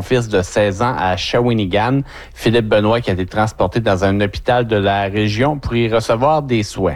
fils de 16 ans à Shawinigan, Philippe Benoît, qui a été transporté dans un hôpital de la région pour y recevoir des soins.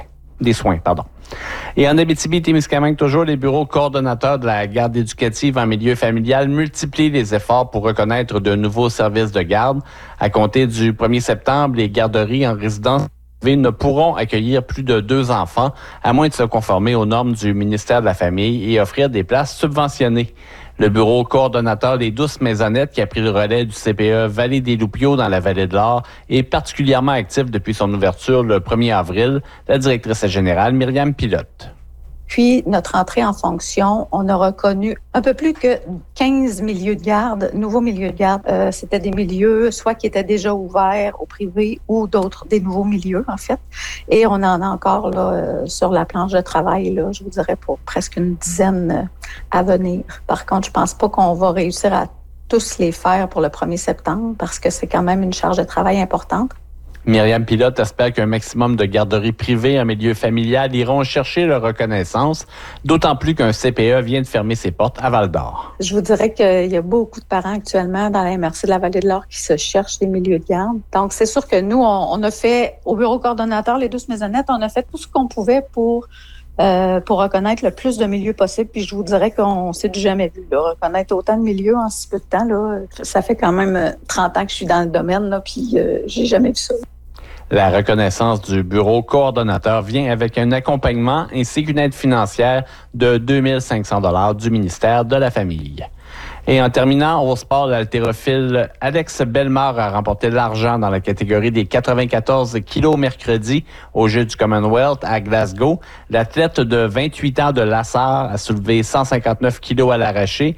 Et en Abitibi-Témiscamingue, toujours, les bureaux coordonnateurs de la garde éducative en milieu familial multiplient les efforts pour reconnaître de nouveaux services de garde. À compter du 1er septembre, les garderies en résidence ne pourront accueillir plus de 2 enfants, à moins de se conformer aux normes du ministère de la Famille et offrir des places subventionnées. Le bureau coordonnateur des Douces Maisonnettes, qui a pris le relais du CPE Vallée des Loupiaux dans la Vallée de l'Or, est particulièrement actif depuis son ouverture le 1er avril. La directrice générale, Myriam Pilote. Puis, notre entrée en fonction, on a reconnu un peu plus que 15 milieux de garde, nouveaux milieux de garde. C'était des milieux soit qui étaient déjà ouverts au privé ou d'autres, des nouveaux milieux, en fait. Et on en a encore là sur la planche de travail, là, je vous dirais, pour presque une dizaine à venir. Par contre, je pense pas qu'on va réussir à tous les faire pour le 1er septembre parce que c'est quand même une charge de travail importante. Myriam Pilote espère qu'un maximum de garderies privées en milieu familial iront chercher leur reconnaissance, d'autant plus qu'un CPE vient de fermer ses portes à Val-d'Or. Je vous dirais qu'il y a beaucoup de parents actuellement dans la MRC de la Vallée de l'Or qui se cherchent des milieux de garde. Donc, c'est sûr que nous, on a fait, au bureau coordonnateur, les Douces Maisonnettes, on a fait tout ce qu'on pouvait pour reconnaître le plus de milieux possible. Puis je vous dirais qu'on s'est du jamais vu. Là. Reconnaître autant de milieux en si peu de temps, là, ça fait quand même 30 ans que je suis dans le domaine, là, puis j'ai jamais vu ça. La reconnaissance du bureau coordonnateur vient avec un accompagnement ainsi qu'une aide financière de 2 500 $ du ministère de la Famille. Et en terminant, au sport, l'haltérophile Alex Bellemare a remporté l'argent dans la catégorie des 94 kilos mercredi aux Jeux du Commonwealth à Glasgow. L'athlète de 28 ans de Lassar a soulevé 159 kilos à l'arraché,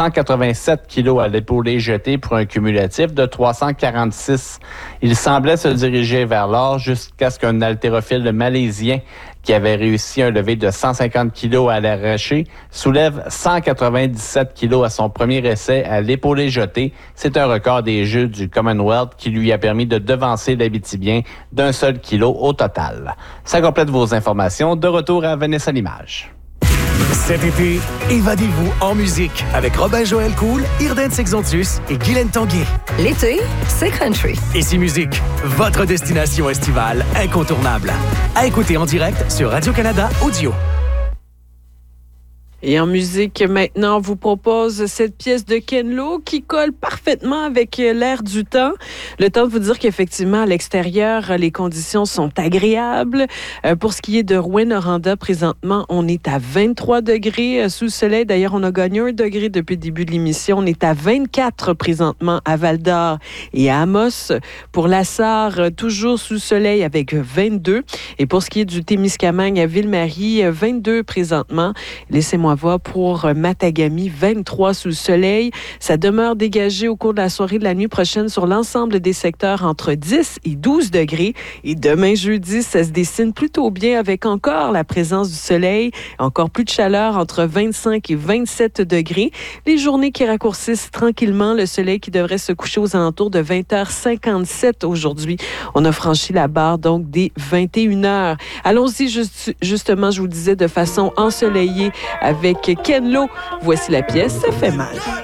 187 kilos à l'épaulé jeté pour un cumulatif de 346. Il semblait se diriger vers l'or jusqu'à ce qu'un haltérophile malaisien qui avait réussi un lever de 150 kilos à l'arraché, soulève 197 kilos à son premier essai à l'épaulé jeté. C'est un record des Jeux du Commonwealth qui lui a permis de devancer l'Abitibien d'un seul kilo au total. Ça complète vos informations. De retour à Vanessa Limage. Cet été, évadez-vous en musique avec Robin-Joël Cool, Irden Sexontus et Guylaine Tanguay. L'été, c'est country. Ici Musique, votre destination estivale incontournable. À écouter en direct sur Radio-Canada Audio. Et en musique, maintenant, on vous propose cette pièce de Ken Lo qui colle parfaitement avec l'air du temps. Le temps de vous dire qu'effectivement, à l'extérieur, les conditions sont agréables. Pour ce qui est de Rouyn-Noranda, présentement, on est à 23 degrés sous le soleil. D'ailleurs, on a gagné 1 degré depuis le début de l'émission. On est à 24 présentement à Val-d'Or et à Amos. Pour la Sarre, toujours sous le soleil avec 22. Et pour ce qui est du Témiscamingue à Ville-Marie, 22 présentement. Laissez-moi voir pour Matagami, 23 sous le soleil. Ça demeure dégagé au cours de la soirée de la nuit prochaine sur l'ensemble des secteurs entre 10 et 12 degrés. Et demain, jeudi, ça se dessine plutôt bien avec encore la présence du soleil, encore plus de chaleur entre 25 et 27 degrés. Les journées qui raccourcissent tranquillement, le soleil qui devrait se coucher aux alentours de 20h57 aujourd'hui. On a franchi la barre donc des 21h. Allons-y justement, je vous disais, de façon ensoleillée avec Ken Lo. Voici la pièce, ça fait mal.